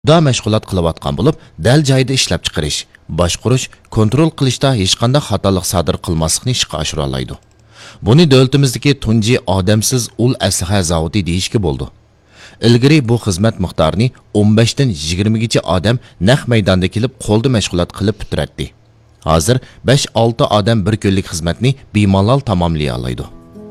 da məşğulat qılıbatqan bulub, dəl joyida ishlab chiqarish, boshqarish, kontrol qilishda hech qanday xatolik sodir qilmaslikni ishga oshira oladi. Buni davlatimizdagi tunji odamsiz ul aslaha zavodi deyishga bo'ldi. Ilgari bu xizmat miqdorini 15 dan 20 gacha odam naq maydonda kelib qo'lda mashg'ulot qilib bitiradi. Hozir 5-6 odam bir kunlik xizmatni bemalol tamomlay oladi.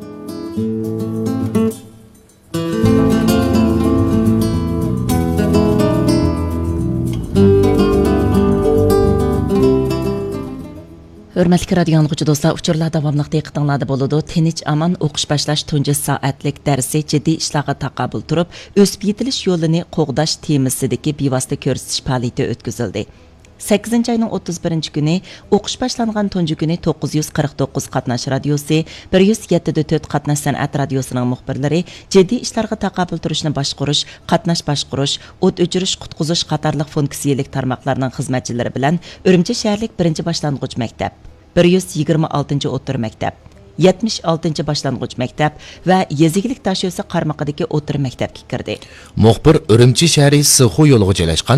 Hörmətli radio dinləyicilər, dostlar, uçurlar davamlıq diqqətinizdə boludu. Tinch aman o'qish boshlash tunji soatlik darsi jiddiy ishlarga taqobil turib, o'sib yetilish yo'lini qo'g'dash temasidagi bevosita ko'rsatish faoliyati o'tkazildi. 8 ayning 31 kuni o'qish boshlangan tunji kuni 949 qatnash radiosi, 107.4 qatnash san'at radiosining muxbirlari jiddiy ishlarga taqobil turishni boshqarish, qatnash boshqarish, o't o'chirish, qutqizish qatorliq funksiyalik tarmoqlarning xizmatchilari bilan Urumchi shaharlik 1-boshlang'ich maktab, 126 o'tir maktab, 76 boshlang'ich maktab va Yezigilik Tasho'si qarmog'idagi o'tir maktabga kirdi. Muxbir Urumchi shahri Sixu yo'liga joylashgan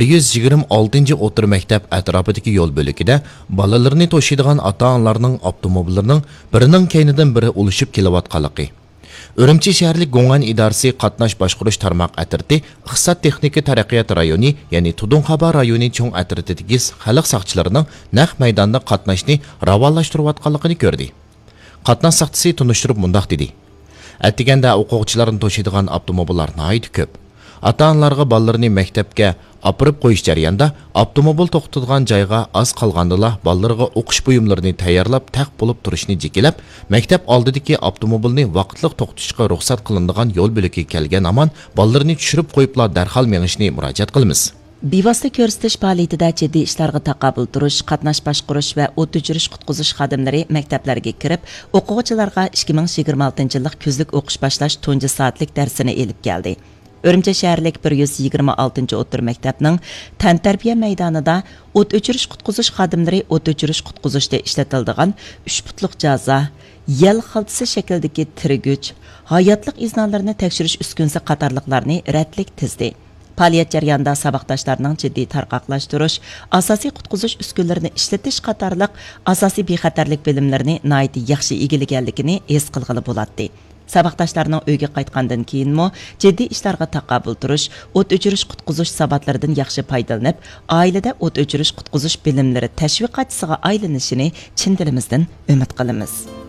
126 o'tir maktab atrofidagi yo'l bo'ligida bolalarni to'shiydigan ota-onalarning avtomobillarining birining keynidan biri ulashib kelayotganligi. Urumchi shaharlik Go'ngan idorasi qatnash boshqarish tarmoq atriti iqtisod texnika taraqqiyot rayoni, ya'ni Tudunxoba rayoni cho'ng atritidagi xalq soqchilarining naq maydonda qatnashni ravonlashtirayotganligini ko'rdi. Qatnash soqchisi tunishtirib mundaq dedi. Atdiganda o'quvchilarni to'shiydigan avtomobillar nihoyat ko'p. Ota-onalarga bolalarni maktabga opirib qo'yish jarayonida avtomobil to'xtatadigan joyga oz qolgandila bolalarga o'qish buyumlarini tayyorlab taq bo'lib turishni jekilab, maktab oldidagi avtomobilni vaqtli to'xtatishga ruxsat qilinadigan yo'l bo'ligiga kelgan amon bolalarni tushirib qo'yiblar darhol mengishni murojaat qilamiz. Bevosita ko'rsatish faoliyatida jiddiy ishlarga taqobil turish, qatnash boshqarish va o't o'chirish qutqizish xodimlari maktablarga kirib, o'quvchilarga 2026-yillik kuzlik o'qish boshlash tunji soatlik darsini elib keldi. Urumchi shaharlik 126 o'tir maktabning tantarbiya maydonida o't o'chirish qutqizish xodimlari o't o'chirish qutqizishda ishlatiladigan 3 putliq jazo, yel xaltasi shaklidagi tirgich, hayotlik iznalarini tekshirish uskunasi qatorliqlarni radlik tizdi. Faoliyat jarayonida saboqdoshlarning jiddiy tarqoqlashtirish, asosiy qutqizish uskunalarini ishlatish qatorliq asosiy bexatarlik bilimlarini nihoyat yaxshi egillaganligini his qilg'ili bo'ladi. Saboqdoshlarning uyga qaytgandan keyinmi jiddiy ishlarga taqobil turish, o't o'chirish qutqizish saboqlaridan yaxshi foydalanib, oilada o't o'chirish qutqizish bilimlari tashviqotchisiga aylanishini chin dilimizdan umid qilamiz.